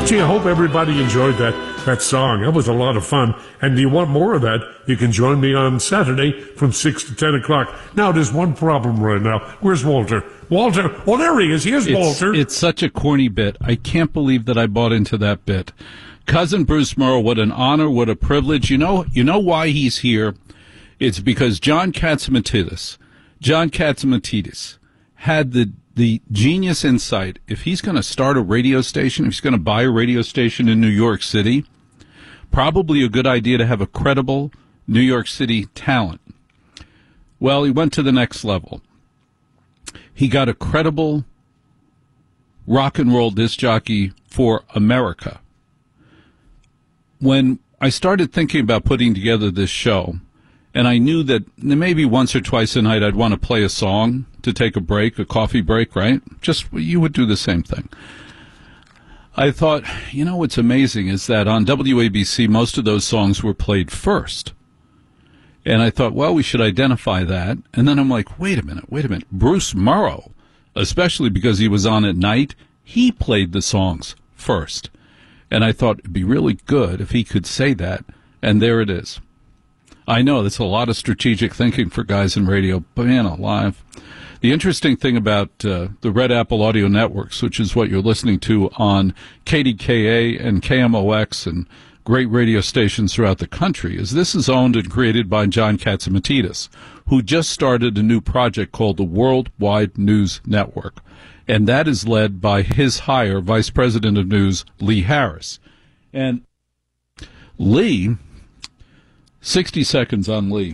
Gee, I hope everybody enjoyed that song. That was a lot of fun. And do you want more of that? You can join me on Saturday from 6 to 10 o'clock. Now, there's one problem right now. Where's Walter? Walter? Oh, there he is. Here's Walter. It's such a corny bit. I can't believe that I bought into that bit. Cousin Bruce Murrow, what an honor, what a privilege. You know why he's here? It's because John Catsimatidis had the genius insight. If he's going to start a radio station, if he's going to buy a radio station in New York City, probably a good idea to have a credible New York City talent. Well, he went to the next level. He got a credible rock and roll disc jockey for America. When I started thinking about putting together this show, and I knew that maybe once or twice a night I'd want to play a song to take a break, a coffee break, right? Just, you would do the same thing. I thought, what's amazing is that on WABC, most of those songs were played first. And I thought, well, we should identify that. And then I'm like, wait a minute. Bruce Murrow, especially because he was on at night, he played the songs first. And I thought it'd be really good if he could say that. And there it is. I know that's a lot of strategic thinking for guys in radio, but man alive. The interesting thing about the Red Apple Audio Networks, which is what you're listening to on KDKA and KMOX and great radio stations throughout the country, is this is owned and created by John Catsimatidis, who just started a new project called the Worldwide News Network. And that is led by his hire, Vice President of News, Lee Harris. And Lee... 60 seconds on Lee.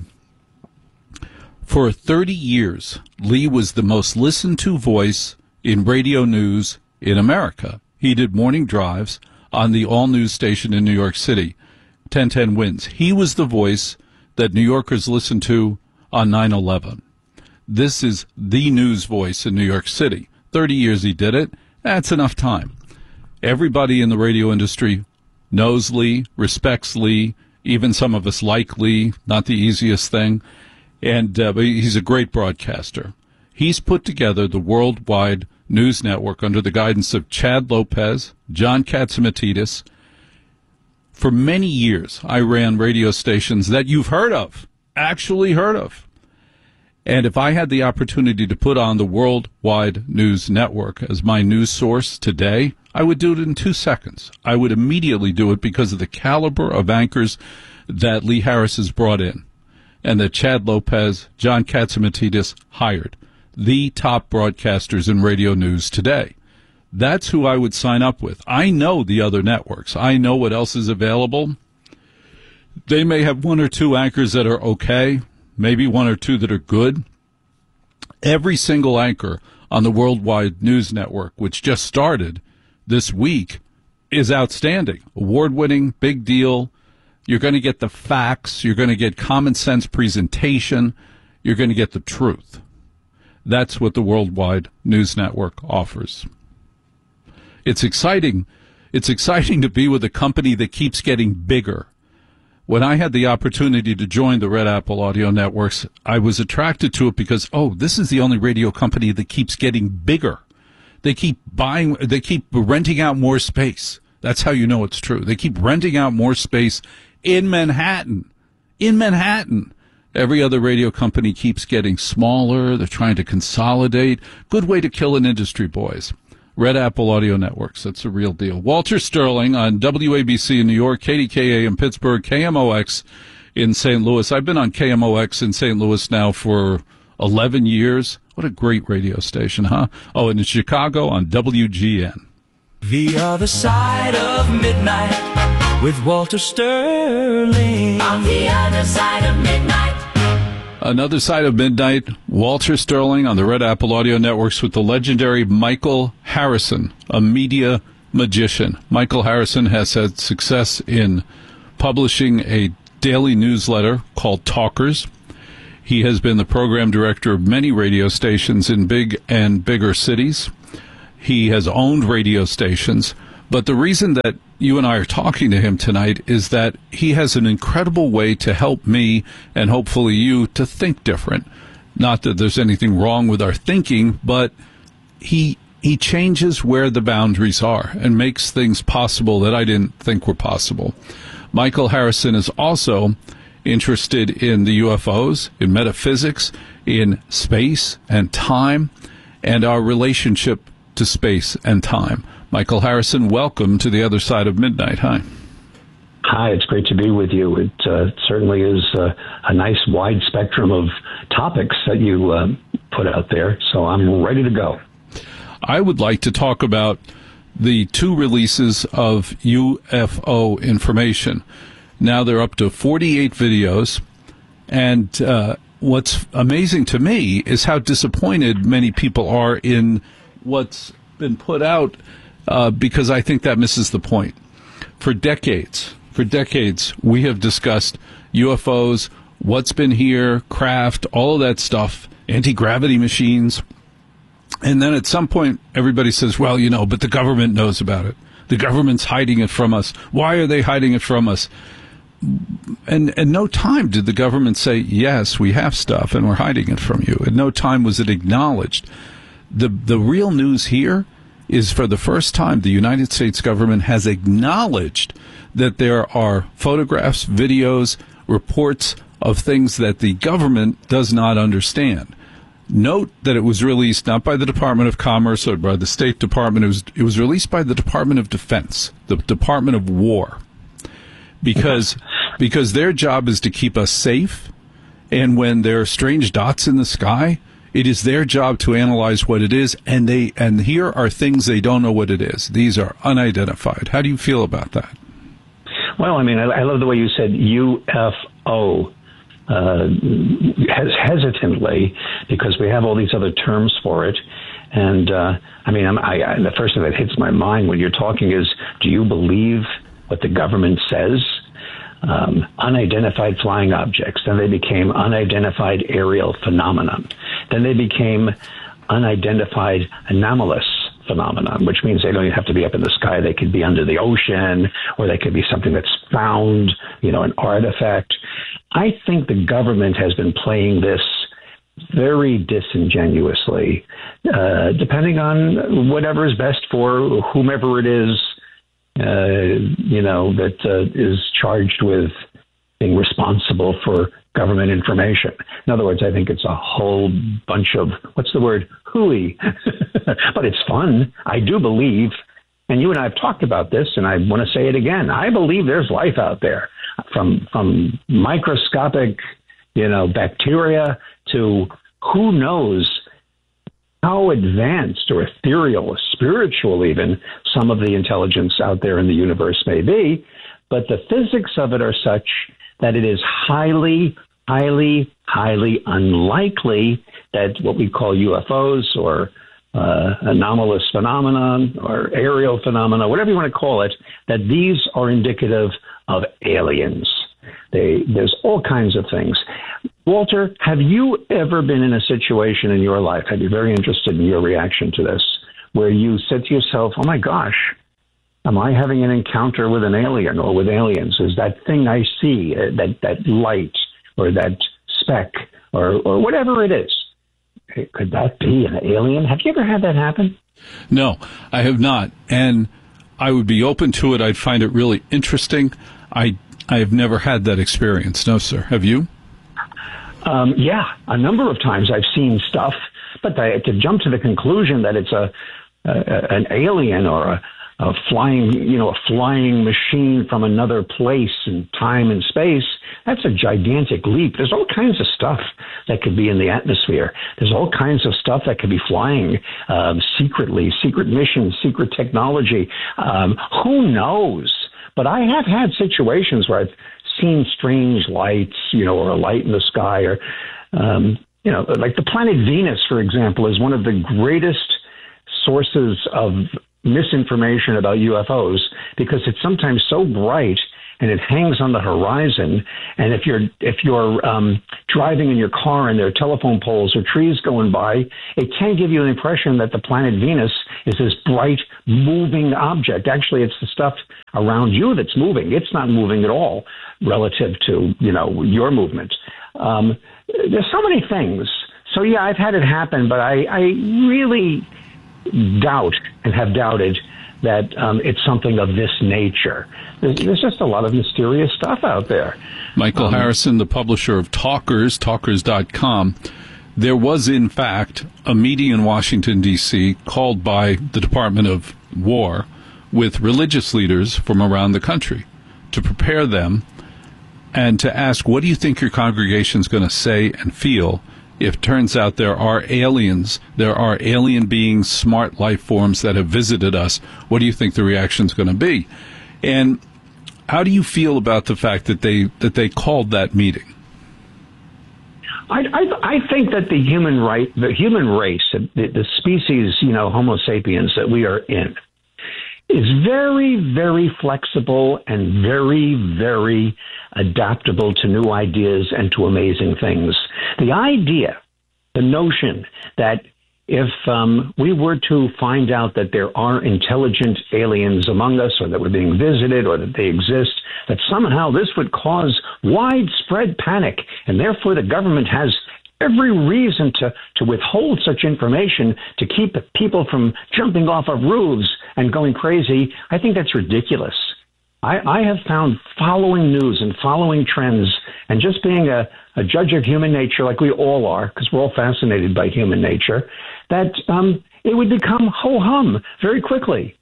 For 30 years, Lee was the most listened to voice in radio news in America. He did morning drives on the all-news station in New York City, 1010 Wins. He was the voice that New Yorkers listened to on 9/11. This is the news voice in New York City. 30 years he did it. That's enough time. Everybody in the radio industry knows Lee, respects Lee. Even some of us like Lee, not the easiest thing. And but he's a great broadcaster. He's put together the Worldwide News Network under the guidance of Chad Lopez, John Catsimatidis. For many years, I ran radio stations that you've heard of, actually heard of. And if I had the opportunity to put on the Worldwide News Network as my news source today, I would do it in 2 seconds. I would immediately do it because of the caliber of anchors that Lee Harris has brought in and that Chad Lopez, John Catsimatidis hired, the top broadcasters in radio news today. That's who I would sign up with. I know the other networks. I know what else is available. They may have one or two anchors that are okay, maybe one or two that are good. Every single anchor on the Worldwide News Network, which just started this week, is outstanding. Award-winning, big deal. You're going to get the facts. You're going to get common sense presentation. You're going to get the truth. That's what the Worldwide News Network offers. It's exciting. It's exciting to be with a company that keeps getting bigger. When I had the opportunity to join the Red Apple Audio Networks, I was attracted to it because, this is the only radio company that keeps getting bigger. They keep renting out more space. That's how you know it's true. They keep renting out more space in Manhattan. Every other radio company keeps getting smaller. They're trying to consolidate. Good way to kill an industry, boys. Red Apple Audio Networks. That's a real deal. Walter Sterling on WABC in New York, KDKA in Pittsburgh, KMOX in St. Louis. I've been on KMOX in St. Louis now for 11 years. What a great radio station, huh? Oh, and in Chicago on WGN. The Other Side of Midnight with Walter Sterling. On the other side of midnight. Another Side of Midnight, Walter Sterling on the Red Apple Audio Networks with the legendary Michael Harrison, a media magician. Michael Harrison has had success in publishing a daily newsletter called Talkers. He has been the program director of many radio stations in big and bigger cities. He has owned radio stations. But the reason that you and I are talking to him tonight is that he has an incredible way to help me and hopefully you to think different. Not that there's anything wrong with our thinking, but he he changes where the boundaries are and makes things possible that I didn't think were possible. Michael Harrison is also interested in the UFOs, in metaphysics, in space and time, and our relationship to space and time. Michael Harrison, welcome to the other side of midnight. Hi. Hi, it's great to be with you. It certainly is a nice wide spectrum of topics that you put out there, so I'm ready to go. I would like to talk about the 2 releases of UFO information. Now they're up to 48 videos, and what's amazing to me is how disappointed many people are in what's been put out, because I think that misses the point. For decades, we have discussed UFOs, what's been here, craft, all of that stuff, anti-gravity machines. And then at some point, everybody says, well, but the government knows about it. The government's hiding it from us. Why are they hiding it from us? And at no time did the government say, yes, we have stuff and we're hiding it from you. At no time was it acknowledged. The real news here is, for the first time, the United States government has acknowledged that there are photographs, videos, reports of things that the government does not understand. Note that it was released not by the Department of Commerce or by the State Department. It was released by the Department of Defense, the Department of War, because their job is to keep us safe. And when there are strange dots in the sky, it is their job to analyze what it is. And here are things they don't know what it is. These are unidentified. How do you feel about that? Well, I mean, I love the way you said UFO hesitantly, because we have all these other terms for it. And I mean, the first thing that hits my mind when you're talking is, do you believe what the government says? Unidentified flying objects. Then they became unidentified aerial phenomenon. Then they became unidentified anomalous phenomenon, which means they don't even have to be up in the sky. They could be under the ocean, or they could be something that's found, an artifact. I think the government has been playing this very disingenuously, depending on whatever is best for whomever it is, that is charged with being responsible for government information. In other words, I think it's a whole bunch of, what's the word, hooey. But it's fun. I do believe, and you and I have talked about this, and I want to say it again, I believe there's life out there, from microscopic, bacteria to who knows how advanced or ethereal or spiritual even some of the intelligence out there in the universe may be. But the physics of it are such that it is highly, highly, highly unlikely that what we call UFOs or anomalous phenomenon or aerial phenomena, whatever you want to call it, that these are indicative of aliens. There's all kinds of things. Walter, have you ever been in a situation in your life, I'd be very interested in your reaction to this, where you said to yourself, oh my gosh, am I having an encounter with an alien or with aliens? Is that thing I see, that light or that speck or whatever it is, could that be an alien? Have you ever had that happen? No, I have not. And I would be open to it. I'd find it really interesting. I have never had that experience. No, sir. Have you? Yeah, a number of times I've seen stuff, but to jump to the conclusion that it's an alien or a flying machine from another place in time and space, that's a gigantic leap. There's all kinds of stuff that could be in the atmosphere. There's all kinds of stuff that could be flying secretly, secret missions, secret technology. Who knows? But I have had situations where I've seen strange lights, or a light in the sky, or, like the planet Venus, for example, is one of the greatest sources of misinformation about UFOs because it's sometimes so bright and it hangs on the horizon. And if you're driving in your car and there are telephone poles or trees going by, it can give you an impression that the planet Venus is this bright, moving object. Actually, it's the stuff around you that's moving. It's not moving at all relative to, your movement. There's so many things. So, yeah, I've had it happen, but I really doubt and have doubted that it's something of this nature. There's just a lot of mysterious stuff out there. Michael Harrison, the publisher of Talkers.com. There was, in fact, a meeting in Washington, D.C., called by the Department of War with religious leaders from around the country to prepare them and to ask, what do you think your congregation's going to say and feel if it turns out there are aliens, there are alien beings, smart life forms that have visited us? What do you think the reaction's going to be? And how do you feel about the fact that they called that meeting? I think that the human race, the species, Homo sapiens that we are in, is very, very flexible and very, very adaptable to new ideas and to amazing things. The notion that if we were to find out that there are intelligent aliens among us, or that we're being visited, or that they exist, that somehow this would cause widespread panic, and therefore the government has every reason to withhold such information to keep people from jumping off of roofs and going crazy, I think that's ridiculous. I have found, following news and following trends and just being a judge of human nature, like we all are, because we're all fascinated by human nature, that it would become ho-hum very quickly.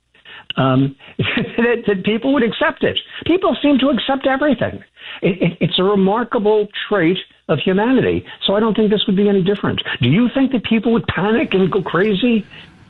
That people would accept it. People seem to accept everything. It's a remarkable trait of humanity. So I don't think this would be any different. Do you think that people would panic and go crazy?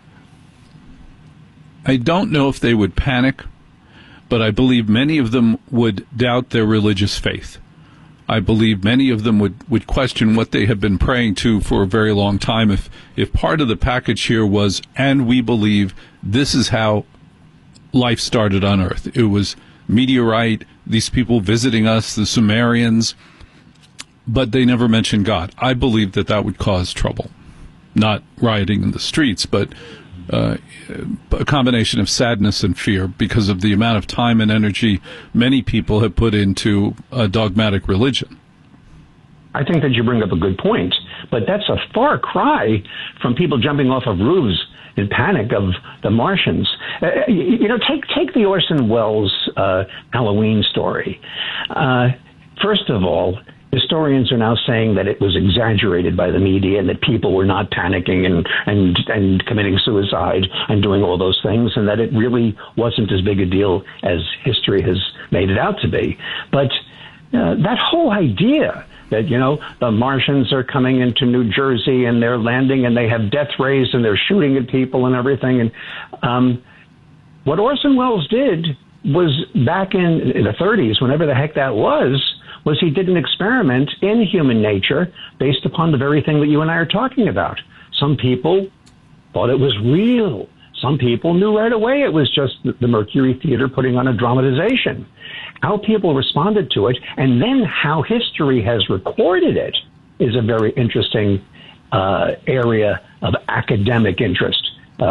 I don't know if they would panic, but I believe many of them would doubt their religious faith. I believe many of them would question what they have been praying to for a very long time. If part of the package here was, and we believe this is how life started on Earth. It was meteorite, these people visiting us, the Sumerians, but they never mentioned God. I believe that would cause trouble. Not rioting in the streets, but a combination of sadness and fear because of the amount of time and energy many people have put into a dogmatic religion. I think that you bring up a good point, but that's a far cry from people jumping off of roofs in panic of the Martians. Take the Orson Welles Halloween story. First of all, historians are now saying that it was exaggerated by the media and that people were not panicking and committing suicide and doing all those things, and that it really wasn't as big a deal as history has made it out to be. But that whole idea that, the Martians are coming into New Jersey and they're landing and they have death rays and they're shooting at people and everything. And what Orson Welles did was, back in the 30s, whenever the heck that was he did an experiment in human nature based upon the very thing that you and I are talking about. Some people thought it was real. Some people knew right away it was just the Mercury Theater putting on a dramatization. How people responded to it, and then how history has recorded it, is a very interesting area of academic interest.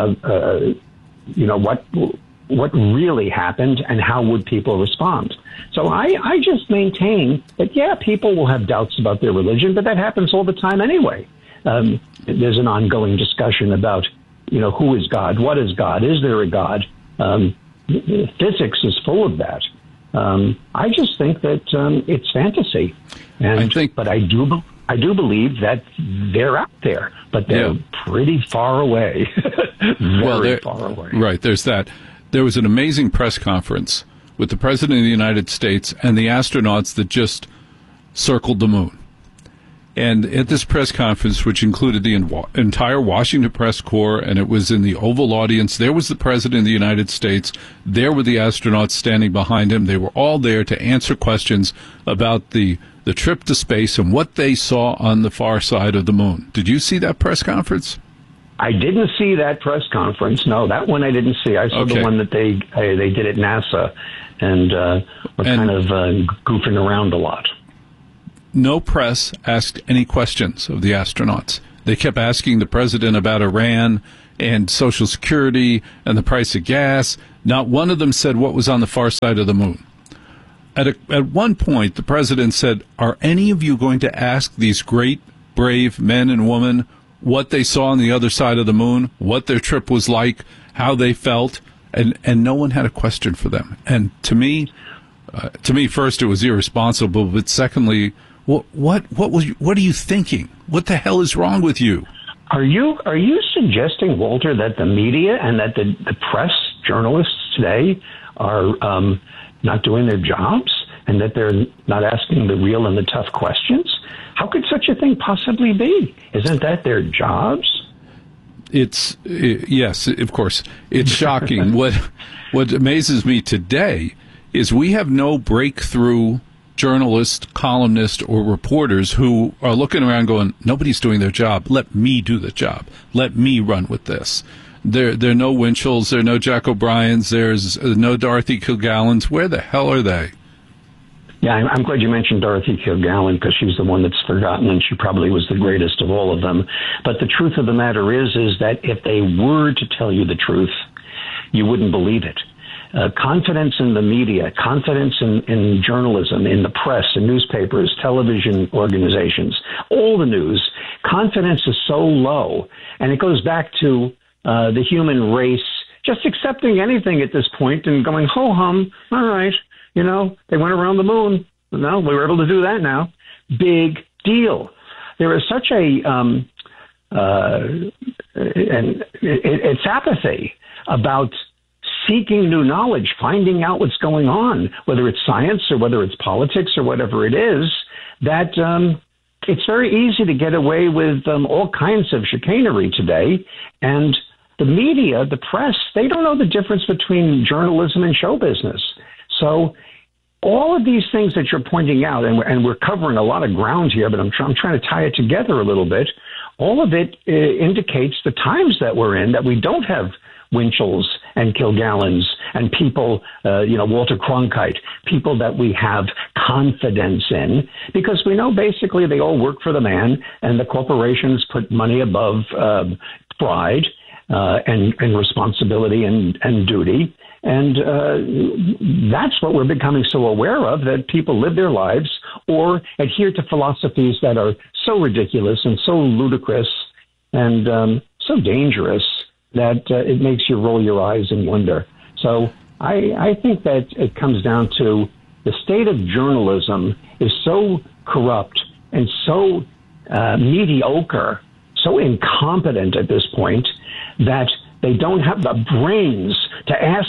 What really happened and how would people respond? So I just maintain that, people will have doubts about their religion, but that happens all the time anyway. There's an ongoing discussion about, who is God? What is God? Is there a God? Physics is full of that. I just think that it's fantasy. But I do believe that they're out there, but they're pretty far away. Very far away. Right, there's that. There was an amazing press conference with the President of the United States and the astronauts that just circled the moon. And at this press conference, which included the entire Washington Press Corps, and it was in the Oval Audience, there was the President of the United States. There were the astronauts standing behind him. They were all there to answer questions about the trip to space and what they saw on the far side of the moon. Did you see that press conference? I didn't see that press conference. No, that one I didn't see. I saw the one that they did at NASA, and were kind of goofing around a lot. No press asked any questions of the astronauts. They kept asking the president about Iran and Social Security and the price of gas. Not one of them said what was on the far side of the moon. At one point, the president said, "Are any of you going to ask these great, brave men and women what they saw on the other side of the moon, what their trip was like, how they felt, and no one had a question for them. And to me, first, it was irresponsible, but secondly, what are you thinking? What the hell is wrong with you? Are you suggesting, Walter, that the media and that the press, journalists today are not doing their jobs and that they're not asking the real and the tough questions? How could such a thing possibly be? Isn't that their jobs? Yes, of course. It's shocking. What amazes me today is we have no breakthrough journalists, columnists, or reporters who are looking around going, nobody's doing their job. Let me do the job. Let me run with this. There are no Winchells. There are no Jack O'Briens. There's no Dorothy Kilgallons. Where the hell are they? Yeah, I'm glad you mentioned Dorothy Kilgallen because she's the one that's forgotten, and she probably was the greatest of all of them. But the truth of the matter is that if they were to tell you the truth, you wouldn't believe it. Confidence in the media, confidence in journalism, in the press, in newspapers, television organizations, all the news, confidence is so low. And it goes back to the human race just accepting anything at this point and going, ho-hum, all right, they went around the moon. No, we were able to do that now. Big deal. There is such and it's apathy about seeking new knowledge, finding out what's going on, whether it's science or whether it's politics or whatever it is, that it's very easy to get away with all kinds of chicanery today. And the media, the press, they don't know the difference between journalism and show business. So all of these things that you're pointing out, and we're covering a lot of ground here, but I'm trying to tie it together a little bit. All of it indicates the times that we're in, that we don't have Winchells and Kilgallons and people, Walter Cronkite, people that we have confidence in, because we know basically they all work for the man, and the corporations put money above pride and responsibility and duty. And that's what we're becoming so aware of, that people live their lives or adhere to philosophies that are so ridiculous and so ludicrous and so dangerous that it makes you roll your eyes and wonder. So I think that it comes down to the state of journalism is so corrupt and so mediocre, so incompetent at this point, that they don't have the brains to ask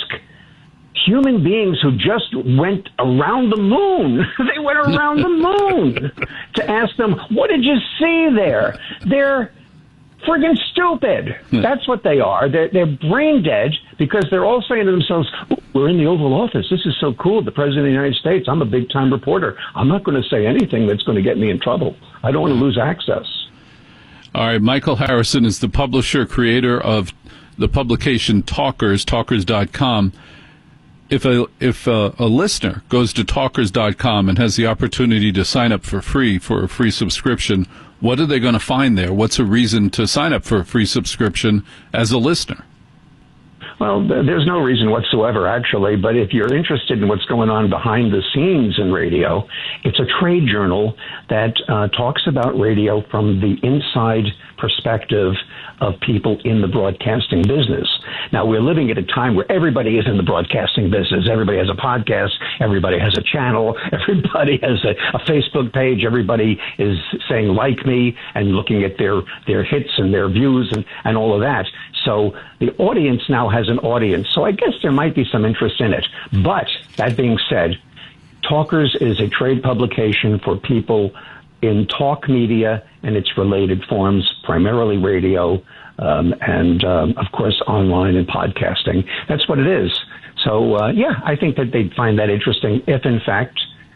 human beings who just went around the moon. They went around the moon to ask them, what did you see there? They're friggin' stupid. That's what they are. They're brain dead because they're all saying to themselves, we're in the Oval Office. This is so cool. The President of the United States. I'm a big-time reporter. I'm not going to say anything that's going to get me in trouble. I don't want to lose access. All right. Michael Harrison is the publisher, creator of the publication Talkers, talkers.com. If a listener goes to talkers.com and has the opportunity to sign up for a free subscription, what are they going to find there? What's a reason to sign up for a free subscription as a listener? Well, there's no reason whatsoever, actually. But if you're interested in what's going on behind the scenes in radio, it's a trade journal that talks about radio from the inside perspective of people in the broadcasting business. Now, we're living at a time where everybody is in the broadcasting business. Everybody has a podcast. Everybody has a channel. Everybody has a Facebook page. Everybody is saying, like me, and looking at their hits and their views and all of that. So the audience now has an audience. So I guess there might be some interest in it. But that being said, Talkers is a trade publication for people in talk media and its related forms, primarily radio, and of course, online and podcasting. That's what it is. So, I think that they'd find that interesting if, in fact,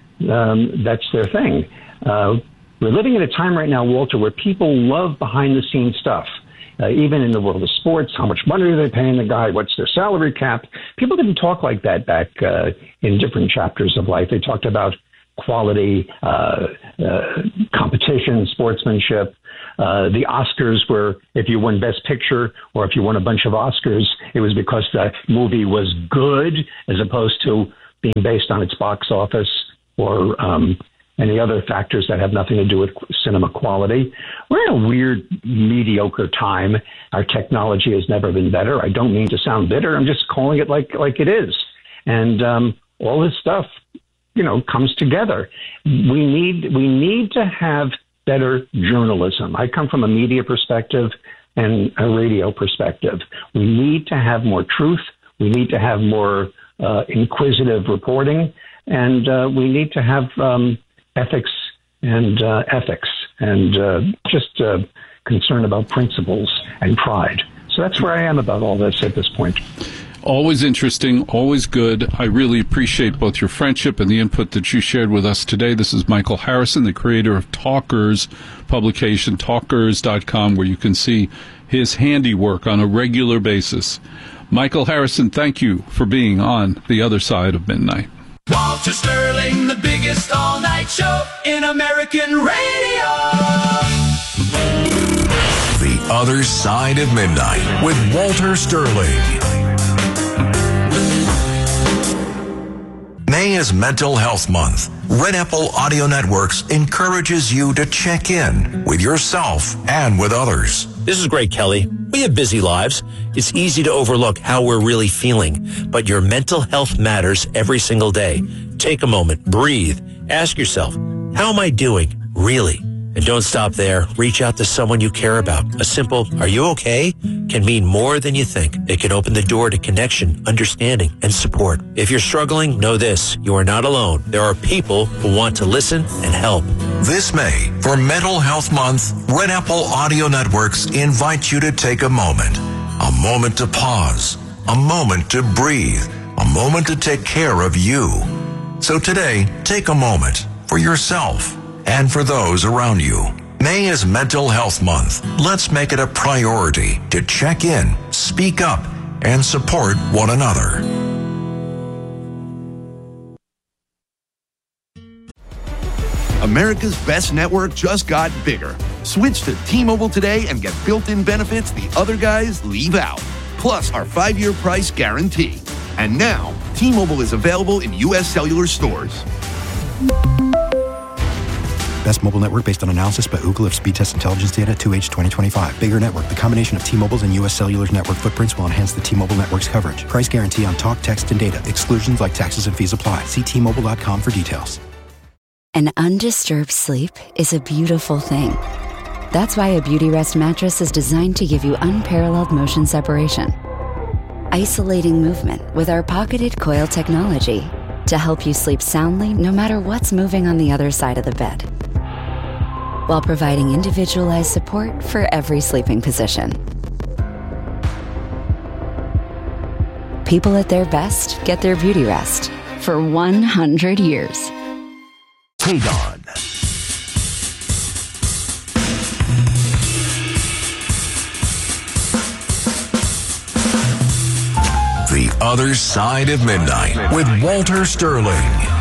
that's their thing. We're living in a time right now, Walter, where people love behind-the-scenes stuff. Even in the world of sports, how much money are they paying the guy? What's their salary cap? People didn't talk like that back in different chapters of life. They talked about quality, competition, sportsmanship. The Oscars were, if you won Best Picture or if you won a bunch of Oscars, it was because the movie was good as opposed to being based on its box office or any other factors that have nothing to do with cinema quality. We're in a weird, mediocre time. Our technology has never been better. I don't mean to sound bitter. I'm just calling it like it is. And all this stuff, comes together. We need to have better journalism. I come from a media perspective and a radio perspective. We need to have more truth. We need to have more inquisitive reporting, and we need to have ethics and just concern about principles and pride. So that's where I am about all this at this point. Always interesting, always good. I really appreciate both your friendship and the input that you shared with us today. This is Michael Harrison, the creator of Talkers publication, talkers.com, where you can see his handiwork on a regular basis. Michael Harrison, thank you for being on The Other Side of Midnight. Walter Sterling, the biggest all-night show in American radio. The Other Side of Midnight with Walter Sterling. May is Mental Health Month. Red Apple Audio Networks encourages you to check in with yourself and with others. This is Greg Kelly. We have busy lives. It's easy to overlook how we're really feeling, but your mental health matters every single day. Take a moment, breathe, ask yourself, how am I doing, really? And don't stop there. Reach out to someone you care about. A simple, "Are you okay?" can mean more than you think. It can open the door to connection, understanding, and support. If you're struggling, know this. You are not alone. There are people who want to listen and help. This May, for Mental Health Month, Red Apple Audio Networks invite you to take a moment to pause, a moment to breathe, a moment to take care of you. So today, take a moment for yourself and for those around you. May is Mental Health Month. Let's make it a priority to check in, speak up, and support one another. America's best network just got bigger. Switch to T-Mobile today and get built-in benefits the other guys leave out. Plus our 5-year price guarantee. And now, T-Mobile is available in U.S. cellular stores. Best mobile network based on analysis by Ookla of speed test intelligence data 2H 2025. Bigger network. The combination of T-Mobile's and U.S. Cellular's network footprints will enhance the T-Mobile network's coverage. Price guarantee on talk, text, and data. Exclusions like taxes and fees apply. See T-Mobile.com for details. An undisturbed sleep is a beautiful thing. That's why a Beauty Rest mattress is designed to give you unparalleled motion separation. Isolating movement with our pocketed coil technology to help you sleep soundly no matter what's moving on the other side of the bed, while providing individualized support for every sleeping position. People at their best get their beauty rest for 100 years. K-Don. The Other Side of Midnight with Walter Sterling.